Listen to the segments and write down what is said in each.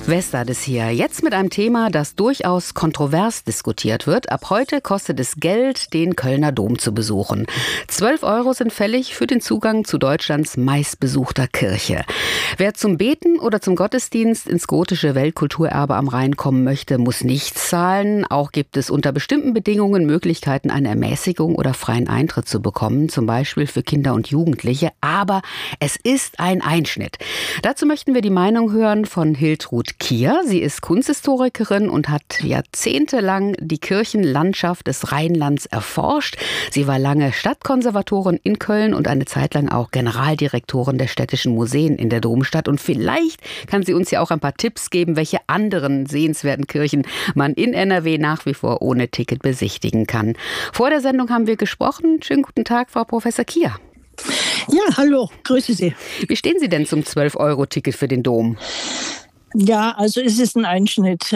Westades hier. Jetzt mit einem Thema, das durchaus kontrovers diskutiert wird. Ab heute kostet es Geld, den Kölner Dom zu besuchen. 12 € sind fällig für den Zugang zu Deutschlands meistbesuchter Kirche. Wer zum Beten oder zum Gottesdienst ins gotische Weltkulturerbe am Rhein kommen möchte, muss nichts zahlen. Auch gibt es unter bestimmten Bedingungen Möglichkeiten, eine Ermäßigung oder freien Eintritt zu bekommen, zum Beispiel für Kinder und Jugendliche. Aber es ist ein Einschnitt. Dazu möchten wir die Meinung hören von Hiltrud Kier. Sie ist Kunsthistorikerin und hat jahrzehntelang die Kirchenlandschaft des Rheinlands erforscht. Sie war lange Stadtkonservatorin in Köln und eine Zeit lang auch Generaldirektorin der städtischen Museen in der Domstadt. Und vielleicht kann sie uns ja auch ein paar Tipps geben, welche anderen sehenswerten Kirchen man in NRW nach wie vor ohne Ticket besichtigen kann. Vor der Sendung haben wir gesprochen. Schönen guten Tag, Frau Professor Kier. Ja, hallo, grüße Sie. Wie stehen Sie denn zum 12-€-Ticket für den Dom? Ja, also es ist ein Einschnitt,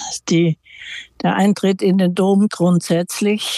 der Eintritt in den Dom grundsätzlich.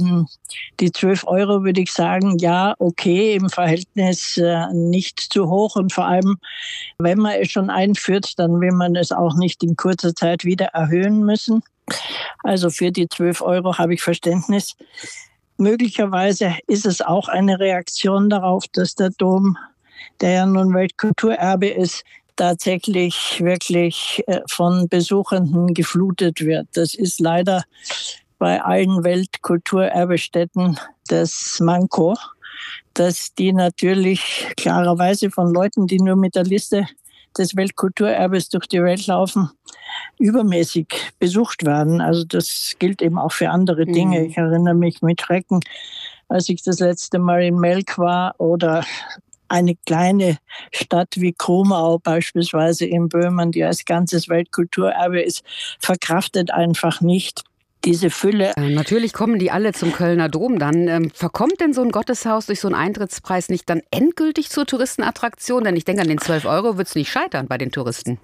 Die 12 € würde ich sagen, ja, okay, im Verhältnis nicht zu hoch. Und vor allem, wenn man es schon einführt, dann will man es auch nicht in kurzer Zeit wieder erhöhen müssen. Also für die 12 € habe ich Verständnis. Möglicherweise ist es auch eine Reaktion darauf, dass der Dom, der ja nun Weltkulturerbe ist, tatsächlich wirklich von Besuchenden geflutet wird. Das ist leider bei allen Weltkulturerbestätten das Manko, dass die natürlich klarerweise von Leuten, die nur mit der Liste des Weltkulturerbes durch die Welt laufen, übermäßig besucht werden. Also das gilt eben auch für andere Dinge. Ich erinnere mich mit Schrecken, als ich das letzte Mal in Melk war oder eine kleine Stadt wie Krumau beispielsweise in Böhmen, die als ganzes Weltkulturerbe ist, verkraftet einfach nicht diese Fülle. Natürlich kommen die alle zum Kölner Dom dann. Verkommt denn so ein Gotteshaus durch so einen Eintrittspreis nicht dann endgültig zur Touristenattraktion? Denn ich denke, an den 12 € wird es nicht scheitern bei den Touristen.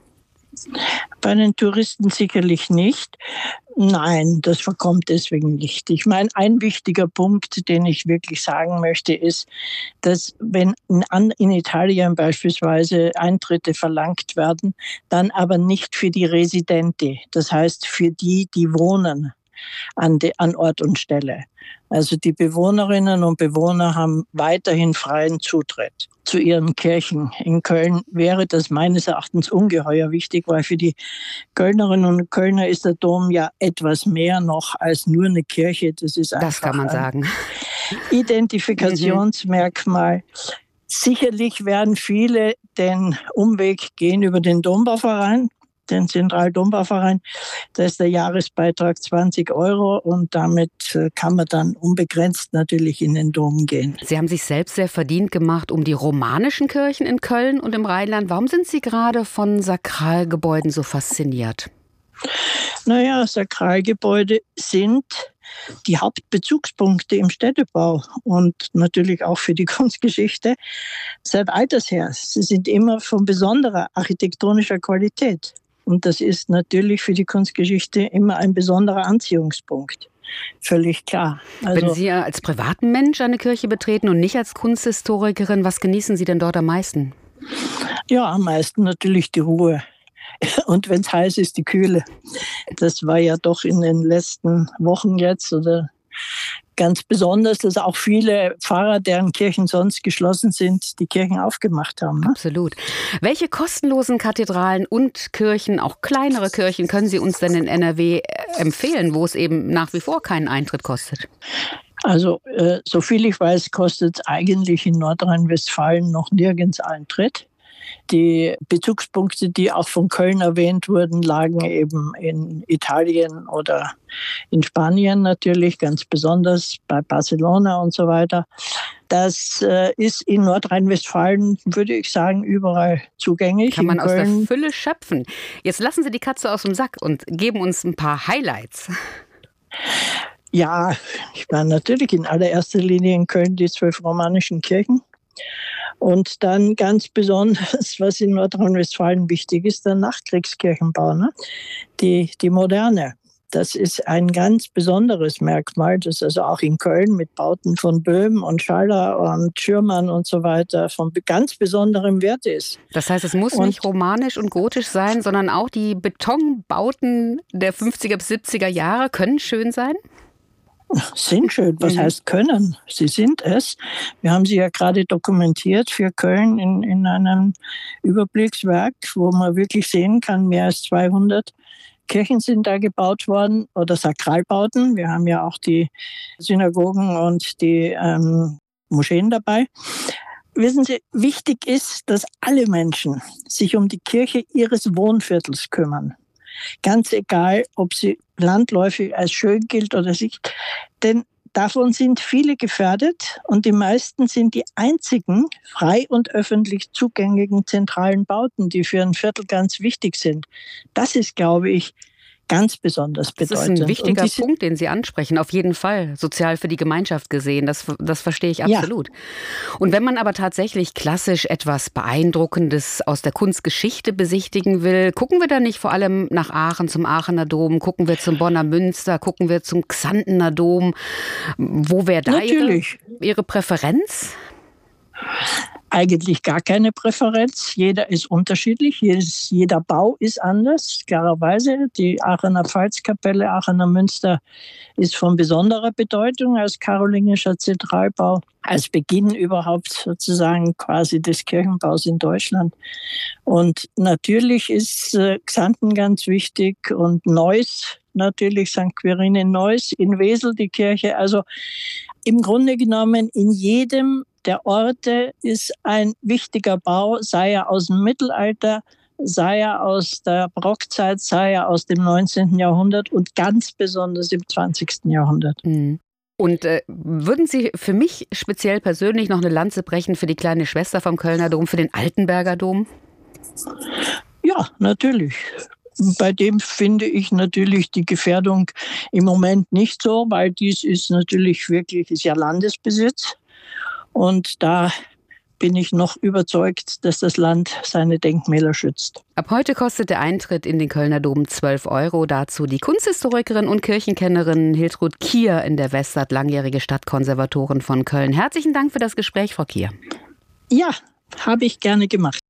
Bei den Touristen sicherlich nicht. Nein, das verkommt deswegen nicht. Ich meine, ein wichtiger Punkt, den ich wirklich sagen möchte, ist, dass wenn in Italien beispielsweise Eintritte verlangt werden, dann aber nicht für die Residenti, das heißt für die, die wohnen an Ort und Stelle. Also die Bewohnerinnen und Bewohner haben weiterhin freien Zutritt zu ihren Kirchen. In Köln wäre das meines Erachtens ungeheuer wichtig, weil für die Kölnerinnen und Kölner ist der Dom ja etwas mehr noch als nur eine Kirche. Das ist einfach, das kann man sagen, ein Identifikationsmerkmal. Sicherlich werden viele den Umweg gehen über den Dombauverein, den Zentraldombauverein. Da ist der Jahresbeitrag 20 € und damit kann man dann unbegrenzt natürlich in den Dom gehen. Sie haben sich selbst sehr verdient gemacht um die romanischen Kirchen in Köln und im Rheinland. Warum sind Sie gerade von Sakralgebäuden so fasziniert? Naja, Sakralgebäude sind die Hauptbezugspunkte im Städtebau und natürlich auch für die Kunstgeschichte seit alters her. Sie sind immer von besonderer architektonischer Qualität. Und das ist natürlich für die Kunstgeschichte immer ein besonderer Anziehungspunkt. Völlig klar. Also, wenn Sie als privaten Mensch eine Kirche betreten und nicht als Kunsthistorikerin, was genießen Sie denn dort am meisten? Ja, am meisten natürlich die Ruhe. Und wenn es heiß ist, die Kühle. Das war ja doch in den letzten Wochen jetzt oder ganz besonders, dass auch viele Pfarrer, deren Kirchen sonst geschlossen sind, die Kirchen aufgemacht haben. Ne? Absolut. Welche kostenlosen Kathedralen und Kirchen, auch kleinere Kirchen, können Sie uns denn in NRW empfehlen, wo es eben nach wie vor keinen Eintritt kostet? Also, soviel ich weiß, kostet es eigentlich in Nordrhein-Westfalen noch nirgends Eintritt. Die Bezugspunkte, die auch von Köln erwähnt wurden, lagen eben in Italien oder in Spanien natürlich, ganz besonders bei Barcelona und so weiter. Das ist in Nordrhein-Westfalen, würde ich sagen, überall zugänglich. Kann man aus der Fülle schöpfen. Jetzt lassen Sie die Katze aus dem Sack und geben uns ein paar Highlights. Ja, ich meine natürlich in allererster Linie in Köln die 12 romanischen Kirchen. Und dann ganz besonders, was in Nordrhein-Westfalen wichtig ist, der Nachkriegskirchenbau, ne? Die moderne. Das ist ein ganz besonderes Merkmal, das also auch in Köln mit Bauten von Böhm und Schaller und Schürmann und so weiter von ganz besonderem Wert ist. Das heißt, es muss nicht romanisch und gotisch sein, sondern auch die Betonbauten der 50er bis 70er Jahre können schön sein? Sind schön. Was heißt können? Sie sind es. Wir haben sie ja gerade dokumentiert für Köln in einem Überblickswerk, wo man wirklich sehen kann, mehr als 200 Kirchen sind da gebaut worden oder Sakralbauten. Wir haben ja auch die Synagogen und die Moscheen dabei. Wissen Sie, wichtig ist, dass alle Menschen sich um die Kirche ihres Wohnviertels kümmern. Ganz egal, ob sie landläufig als schön gilt oder nicht. Denn davon sind viele gefährdet und die meisten sind die einzigen frei und öffentlich zugänglichen zentralen Bauten, die für ein Viertel ganz wichtig sind. Das ist, glaube ich, ganz besonders bedeutend. Das ist ein wichtiger Punkt, den Sie ansprechen, auf jeden Fall. Sozial für die Gemeinschaft gesehen, das verstehe ich absolut. Ja. Und wenn man aber tatsächlich klassisch etwas Beeindruckendes aus der Kunstgeschichte besichtigen will, gucken wir dann nicht vor allem nach Aachen zum Aachener Dom, gucken wir zum Bonner Münster, gucken wir zum Xantener Dom. Wo wäre da Ihre Präferenz? Eigentlich gar keine Präferenz. Jeder ist unterschiedlich. Jeder Bau ist anders, klarerweise. Die Aachener Pfalzkapelle, Aachener Münster ist von besonderer Bedeutung als karolingischer Zentralbau, als Beginn überhaupt sozusagen quasi des Kirchenbaus in Deutschland. Und natürlich ist Xanten ganz wichtig und Neuss, natürlich St. Quirin in Neuss, in Wesel die Kirche. Also im Grunde genommen in jedem der Orte ist ein wichtiger Bau, sei er aus dem Mittelalter, sei er aus der Barockzeit, sei er aus dem 19. Jahrhundert und ganz besonders im 20. Jahrhundert. Mhm. Und würden Sie für mich speziell persönlich noch eine Lanze brechen für die kleine Schwester vom Kölner Dom, für den Altenberger Dom? Ja, natürlich. Bei dem finde ich natürlich die Gefährdung im Moment nicht so, weil dies ist natürlich wirklich, ist ja Landesbesitz. Und da bin ich noch überzeugt, dass das Land seine Denkmäler schützt. Ab heute kostet der Eintritt in den Kölner Dom 12 €. Dazu die Kunsthistorikerin und Kirchenkennerin Hiltrud Kier in der Westart, langjährige Stadtkonservatorin von Köln. Herzlichen Dank für das Gespräch, Frau Kier. Ja, habe ich gerne gemacht.